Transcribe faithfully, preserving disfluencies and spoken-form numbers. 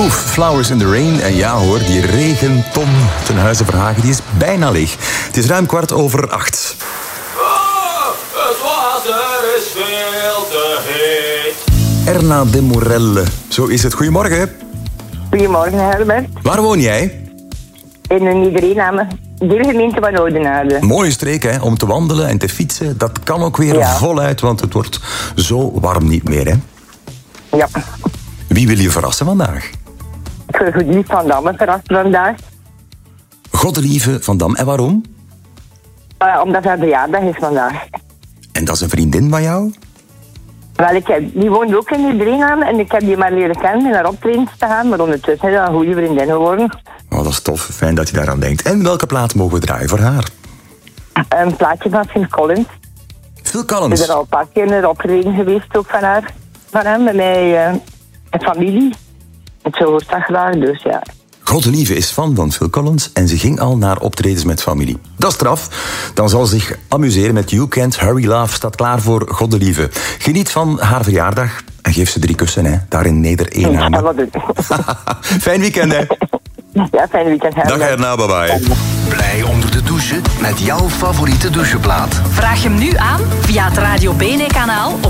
Move, Flowers in the Rain. En ja hoor, die regenton ten Huize Verhagen die is bijna leeg. Het is ruim kwart over acht. Oh, het water is veel te heet. Erna de Morelle, zo is het. Goedemorgen. Goedemorgen, Herbert. Waar woon jij? In een Iedereename, deelgemeente van Oudenaarde. Mooie streek, hè, om te wandelen en te fietsen. Dat kan ook weer Ja. voluit, want het wordt zo warm niet meer, hè? Ja. Wie wil je verrassen vandaag? Ik wil goed lief van Damme verrassen vandaag. Godelieve van Dam. En waarom? Uh, omdat haar verjaardag is vandaag. En dat is een vriendin van jou? Wel, ik heb, die woont ook in Iedereename en ik heb die maar leren kennen in haar optredens te gaan, maar ondertussen is dat een goede vriendin geworden. Oh, dat is tof. Fijn dat je daaraan denkt. En welke plaat mogen we draaien voor haar? Een plaatje van Phil Collins. Phil Ik Collins. ben er al een paar keer in de optreden geweest ook van haar. Van hem, met mij uh, en familie. En zo hoort dat graag, dus ja. Godelieve is fan van Phil Collins en ze ging al naar optredens met familie. Dat is straf. Dan zal ze zich amuseren met You Can't Hurry Love. Staat klaar voor Godelieve. Geniet van haar verjaardag en geef ze drie kussen, hè. Daar in Neder-Eename. Ja, wat doen. Fijn weekend, hè. Ja, fijn weekend. Dag Erna, bye bye. Blij onder de douche met jouw favoriete doucheplaat. Vraag hem nu aan via het Radio Bene kanaal op